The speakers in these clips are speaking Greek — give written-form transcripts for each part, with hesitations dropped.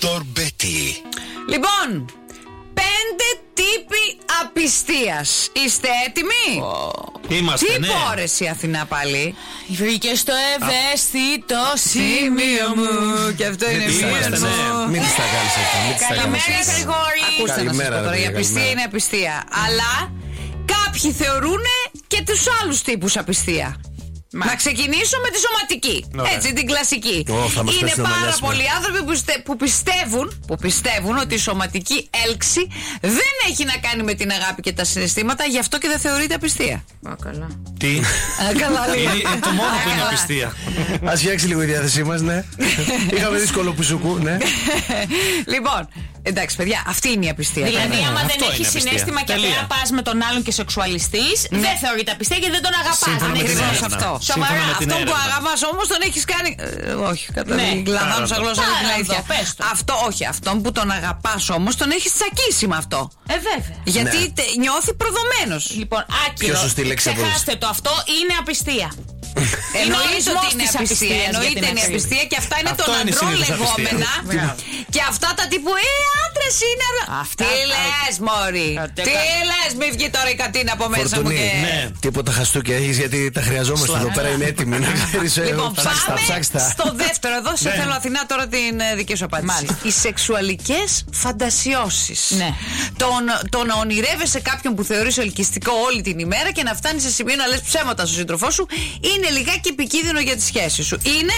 Dr. Betty. Λοιπόν, 5 τύποι απιστίας. Είστε έτοιμοι? Είμαστε, Τι ναι. πόρες η Αθηνά πάλι. Βρήκε στο ευαίσθητο σημείο μου. Και αυτό είναι Είμαστε, μήνυμα. ναι. Μην τις τα κάνεις αυτά. Καλημέρα, Γρηγόρη. Ακούστε να σας Καλημέρα, πω τώρα, ρε, η παιδιά, απιστία καλημέρα. είναι απιστία. Αλλά κάποιοι θεωρούν και τους άλλους τύπους απιστία. Να ξεκινήσω με τη σωματική. Ωραία. Έτσι, την κλασική. Θα μας Είναι πέσει να πάρα μαλλιάσουμε. πολλοί άνθρωποι που πιστεύουν ότι η σωματική έλξη δεν έχει να κάνει με την αγάπη και τα συναισθήματα, γι' αυτό και δεν θεωρείται απιστία. Καλά. Τι. Καλά, λέει. Είναι το μόνο που είναι Καλά. απιστία. Ας φτιάξει λίγο η διάθεσή μας, ναι. Είχαμε δύσκολο πουσουκού, ναι. Λοιπόν, εντάξει, παιδιά, αυτή είναι η απιστία. Δηλαδή, άμα αυτό δεν είναι έχει απιστία. συναίσθημα και Τελεία. απλά πα με τον άλλον και σεξουαλιστής, δεν θεωρείται απιστία γιατί δεν τον αγαπάς. Σύμφωνα με την Ακριβώς έρευνα. αυτό. Σύμφωνα Σοβαρά, με την Αυτό που έρευνα. αγαπάς όμως τον έχεις κάνει. Όχι, Ναι. καταλαβαίνω. Λαμβάνω σαν γλώσσα Πάρα την αλήθεια. εδώ, πες το. Αυτό, όχι. Αυτόν που τον αγαπάς όμως τον έχεις τσακίσει με αυτό. Βέβαια. Γιατί Ναι. νιώθει προδομένος. Λοιπόν, άκυρο. Πιο σωστή λέξη από Ξεχάστε το, αυτό είναι απιστία. Εννοείται ότι είναι της απιστία. απιστίας, για Εννοείται την είναι ακρίβεια. απιστία και αυτά είναι Αυτό των είναι αντρών συνήθως απιστία. λεγόμενα. Και αυτά τα τύπου άντρες είναι. Αυτά Τι τα- λες, Μωρή. Τι λες, μη βγει τώρα η κατίνα από μέσα μου Φορτουνή, και. Ναι. τίποτα χαστούκια έχεις γιατί τα χρειαζόμαστε εδώ πέρα, είναι έτοιμοι να ξέρεις. Λοιπόν, Ψάξτε τα, πάμε ψάξτε τα. στο δεύτερο. Εδώ σε Ναι. θέλω, Αθηνά, τώρα την δική σου απάντηση. Μάλιστα. Οι σεξουαλικές φαντασιώσεις. Ναι. Το να ονειρεύεσαι κάποιον που θεωρείς ελκυστικό όλη την ημέρα και να φτάνεις σε σημείο να λες ψέματα στον σύντροφό σου είναι λιγάκι επικίνδυνο για τη σχέση σου. Είναι.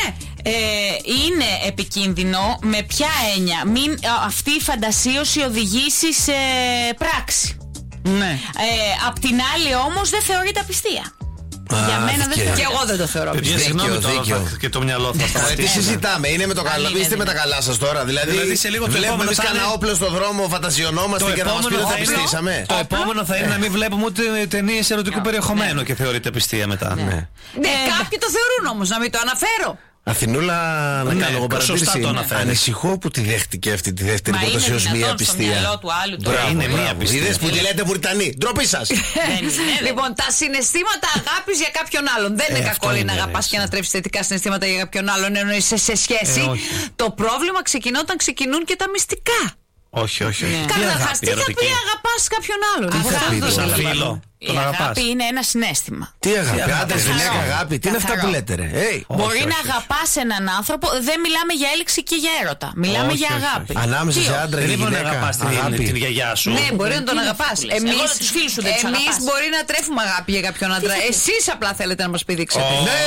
Είναι επικίνδυνο με ποια έννοια? Μην αυτή η φαντασίωση οδηγήσει σε πράξη. Ναι. Απ' την άλλη όμως δεν θεωρείται απιστία. Για μένα δεν και- θεωρείται. Και εγώ δεν το θεωρώ. Παιδιά, Δίκιο, συγγνώμη τώρα δίκιο. και το μυαλό θα Τι σταματήσει. συζητάμε, είναι με το καλό. είναι, Είστε με είναι. τα καλά σας τώρα. Δηλαδή, σε λίγο το βλέπουμε επόμενο εμείς θα κανένα είναι- όπλο στον δρόμο, φαντασιωνόμαστε και θα μας πει ότι θα πιστήσαμε. Το επόμενο θα είναι να μην βλέπουμε ούτε ταινίες ερωτικού περιεχομένου και θεωρείται απιστία μετά. Ναι, κάποιοι το θεωρούν όμως, να μην το αναφέρω. Αθηνούλα, να Ναι, κάνω εγώ σωστά παρατήρηση. το αναφέρεις. Ανησυχώ που τη δέχτηκε αυτή τη δεύτερη Μα είναι πρόταση ως μία δυνατόν στο απιστία. μυαλό του άλλου τώρα. Μπράβο, Είναι μία μπράβο. απιστία. Είδες που τη λέτε Βουρτανή. Ντροπή σας. Δεν είναι. Λοιπόν, τα συναισθήματα αγάπης για κάποιον άλλον. Δεν είναι αυτό κακό λέει, είναι, να αγαπάς ρε, και να τρέψεις θετικά συναισθήματα για κάποιον άλλον ενώ είσαι σε σχέση. όχι. Το πρόβλημα ξεκινά όταν ξεκινούν και τα μυστικά. Όχι, όχι, όχι. Τι Καταρχάς, αγάπη τι θα πει ερωτική. αγαπάς κάποιον άλλον. Τι Εγώ θα αυτό πει, δεν Σαν καταλαβαίνω. φίλο. Η Τον αγαπάς. αγάπη είναι ένα συναίσθημα. Τι αγάπη, αγάπη, άντρες, καθαρό. γυναίκα, αγάπη. Τι είναι αυτά Καθαρό. που λέτε, ρε. Hey. Όχι, Μπορεί όχι, να όχι. αγαπάς έναν άνθρωπο, δεν μιλάμε για έλξη και για έρωτα. Μιλάμε Όχι, για όχι, αγάπη. όχι. Ανάμεσα Τι σε όχι. άντρα Δεν και είπα να γυναίκα. αγαπάς την γιαγιά σου. Ναι, μπορεί να τον Τι είναι αγαπάς. αυτό που λες. Εγώ τους φίλους σου δεν τους Εμείς αγαπάς. μπορεί να τρέφουμε αγάπη για κάποιον άντρα. Εσείς απλά θέλετε να μας πηδήξετε. Ναι,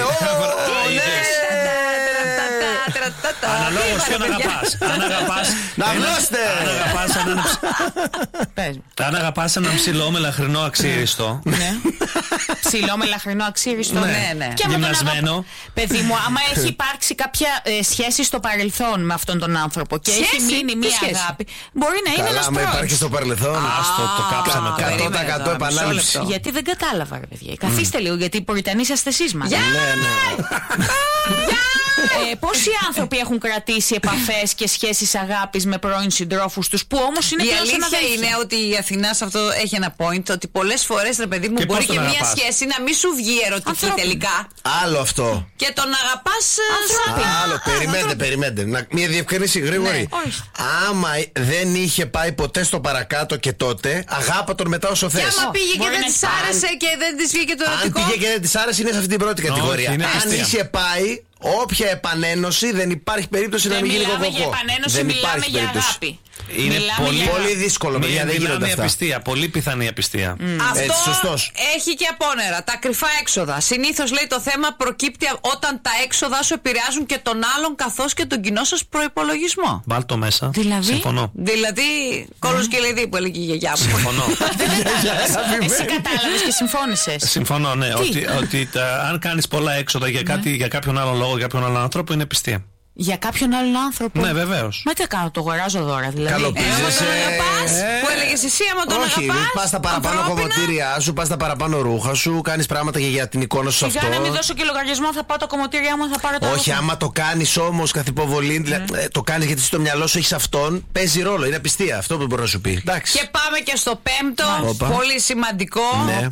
Αναλόγως ποιον αγαπάς. Αν αγαπάς. Να βλώστε. Πες μου. Αν αγαπάς έναν ψηλό μελαχρινό αξίριστο. Ναι. Ψηλό με λαχρινό αξίριστο. Ναι. Και άμα τον Γυμνασμένο. αγαπά- Παιδί μου, άμα έχει υπάρξει κάποια σχέση στο παρελθόν με αυτόν τον άνθρωπο και έχει Σχέση? μείνει Τι μια σχέση? αγάπη, μπορεί να είναι Καλά, ένας άμα υπάρχει πρώην. στο παρελθόν. Το κάψαμε τώρα. 100% επανάληψη. Γιατί δεν κατάλαβα, ρε παιδιά. Καθίστε λίγο, γιατί οι Πουριτανοί είσαστε εσείς μας. Ναι, ναι. Πόσοι άνθρωποι έχουν κρατήσει επαφές και σχέσεις αγάπης με πρώην συντρόφους τους που όμως είναι Η πλέον αλήθεια συναδέλφοι. είναι ότι η Αθηνά σε αυτό έχει ένα point ότι πολλές φορές, ρε παιδί μου, Και μπορεί πώς τον και μια αγαπάς? σχέση να μην σου βγει ερωτική Ανθρώπινο. τελικά. Άλλο αυτό. Και τον αγαπάς σαν Άλλο, περιμένετε. Μια διευκρίνηση γρήγορη. Ναι, ορίστε. Άμα δεν είχε πάει ποτέ στο παρακάτω και τότε, αγάπα τον μετά όσο Και θες. άμα πήγε και Μπορεί δεν να της έχει- άρεσε και δεν της βγήκε το Αν ερωτικό. πήγε και δεν της άρεσε, είναι σε αυτή την πρώτη κατηγορία. είναι Αν απιστία. είχε πάει, όποια επανένωση δεν υπάρχει περίπτωση να Δεν μην γίνει μιλάμε για κοκοκό. επανένωση, Δεν μιλάμε υπάρχει για περίπτωση. αγάπη. Είναι Μιλάμε πολύ- για αγάπη. Πολύ δύσκολο, παιδιά, δεν γίνονται Δυνάμει αυτά. απιστία. Πολύ πιθανή απιστία. Αυτό Έτσι, σωστός. έχει και απόνερα. Τα κρυφά έξοδα. Συνήθως λέει το θέμα προκύπτει όταν τα έξοδα σου επηρεάζουν και τον άλλον καθώς και τον κοινό σας προϋπολογισμό. Βάλ το μέσα. Δηλαδή? Συμφωνώ. Δηλαδή, κόλος και λεδί που έλεγε η γιαγιά μου. Συμφωνώ. Εσύ κατάλαβες και συμφώνησες. Συμφωνώ, ναι. Ότι αν κάνεις πολλά έξοδα για κάποιον άλλον λόγο, για κάποιον άλλον άνθρωπο, είναι πιστία. Για κάποιον άλλον άνθρωπο. Ναι, βεβαίως. Μα τι κάνω, το αγοράζω δώρα δηλαδή. Καλοπίζεσαι. Άμα τον αγαπάς, που έλεγες εσύ, άμα τον Όχι, αγαπάς, πας τα παραπάνω ανθρώπινα, κομμωτήριά σου, πας τα παραπάνω ρούχα σου, κάνεις πράγματα για την εικόνα σου Σιγά αυτό. να μην δώσω και λογαριασμό, θα πάω τα κομμωτήριά μου, θα πάρω τα Όχι, ρούχα. άμα το κάνεις όμως καθ' υποβολή, το κάνεις γιατί στο μυαλό σου έχεις αυτόν, παίζει ρόλο. Είναι απιστία αυτό που μπορεί να σου πει. Εντάξει. Και πάμε και στο πέμπτο, Όπα. πολύ σημαντικό, Ναι.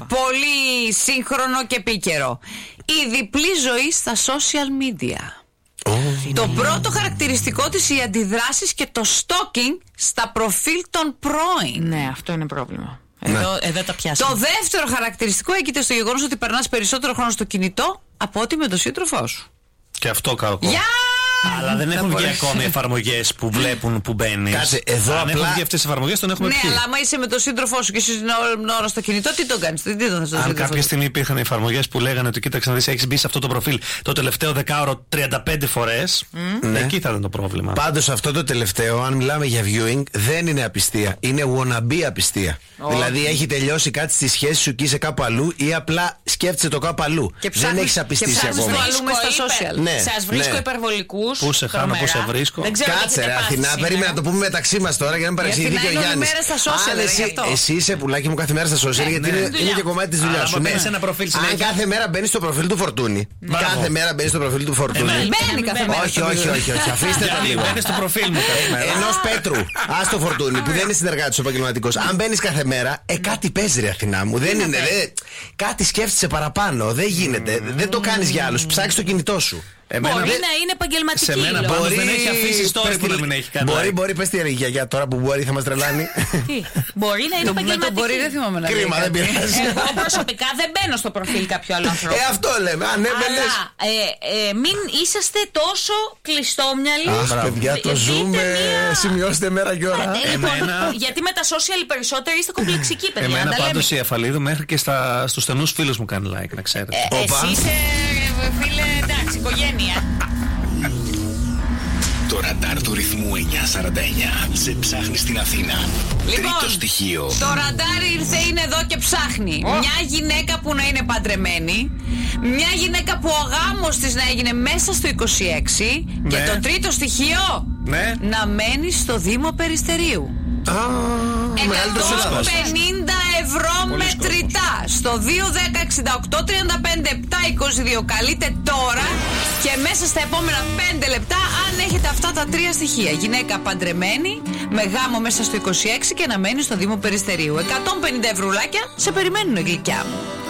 πολύ σύγχρονο και επίκαιρο. Η διπλή ζωή στα social media. Το πρώτο χαρακτηριστικό της οι αντιδράσεις και το stalking στα προφίλ των πρώην. Ναι, αυτό είναι πρόβλημα. Εδώ τα πιάσαμε. Το δεύτερο χαρακτηριστικό έγκυται στο γεγονός ότι περνάς περισσότερο χρόνο στο κινητό από ότι με τον σύντροφό σου. Και αυτό κακό. Αλλά δεν έχουν βγει ακόμη εφαρμογές που βλέπουν που μπαίνεις. Κάτσε, εδώ αν απλά... έχουν βγει αυτές τις εφαρμογές, τον έχουμε πει. Ναι, αλλά άμα είσαι με τον σύντροφό σου και είσαι την ώρα στο κινητό, τι τον κάνεις? Τι τον θες? Αν κάποια στιγμή υπήρχαν εφαρμογές που λέγανε ότι κοίταξε να δεις, έχεις μπει σε αυτό το προφίλ το τελευταίο 10ωρο 35 φορές, εκεί θα ήταν το πρόβλημα. Πάντως αυτό το τελευταίο, αν μιλάμε για viewing, δεν είναι απιστία. Είναι wannabe απιστία. Δηλαδή έχει τελειώσει κάτι στη σχέση σου και είσαι κάπου αλλού ή απλά σκέφτεσαι το κάπου αλλού. Δεν έχεις απιστήσει ακόμα. Σας βρίσκω υπερβολικούς. Πού σε χάνω, πού σε βρίσκω. Κάτσε ρε Αθηνά, περίμενα να το πούμε μεταξύ μας τώρα για να μην παρεξηγηθεί και ο Γιάννης. Εσύ είσαι πουλάκι μου κάθε μέρα στα social, γιατί είναι και κομμάτι της δουλειάς σου. Αν κάθε μέρα μπαίνεις στο προφίλ του Φορτούνη. Κάθε μέρα μπαίνεις στο προφίλ του Φορτούνη. Μπαίνει κάθε μέρα. Όχι, αφήστε το λίγο. Μπαίνεις στο προφίλ μου κάθε μέρα. Ενός Πέτρου, ας το Φορτούνη που δεν είναι συνεργάτης ο επαγγελματικός. Αν μπαίνεις κάθε μέρα, κάτι παίζει ρε Αθηνά μου. Δεν είναι. Κάτι σκέφτεσαι παραπάνω. Δεν γίνεται. Δεν το κάνεις για άλλους. Ψάξεις το κινητό σου. Μπορεί να είναι επαγγελματική. Σε μένα πάντως δεν έχει αφήσει story που να μην έχει κάνει. Μπορεί, πες τη γιαγιά τώρα που μπορεί θα μας τρελάνει. Μπορεί να είναι επαγγελματική. Μπορεί, δεν θυμάμαι να Κρίμα, δεν πειράζει. Εγώ προσωπικά δεν μπαίνω στο προφίλ κάποιου άλλου ανθρώπου. Αυτό λέμε. Αν έμπαινες. Αλλά μην είσαστε τόσο κλειστόμυαλοι. Αχ, παιδιά, το ζούμε. Σημειώστε μέρα και ώρα. Γιατί με τα social οι περισσότεροι είστε κομπλεξικοί, παιδιά. Εμένα πάντως η Αφαλίδου μέχρι και στους στενούς φίλους μου κάνει like, να ξέρετε. Εσύ είσαι φίλε, εντάξει, οικογένεια. Το ραντάρ του ρυθμού 949 σε ψάχνει στην Αθήνα. Τρίτο στοιχείο. Το ραντάρ ήρθε, είναι εδώ και ψάχνει. Μια γυναίκα που να είναι παντρεμένη. Μια γυναίκα που ο γάμος της να έγινε μέσα στο 26. Και το τρίτο στοιχείο, να μένει στο Δήμο Περιστερίου. 150 ευρώ μετρητά στο 2-10-68-35-7-22. Καλείτε τώρα και μέσα στα επόμενα 5 λεπτά αν έχετε αυτά τα τρία στοιχεία. Γυναίκα παντρεμένη, με γάμο μέσα στο 26 και να μένει στο Δήμο Περιστερίου. 150 ευρουλάκια σε περιμένουν, γλυκιά μου.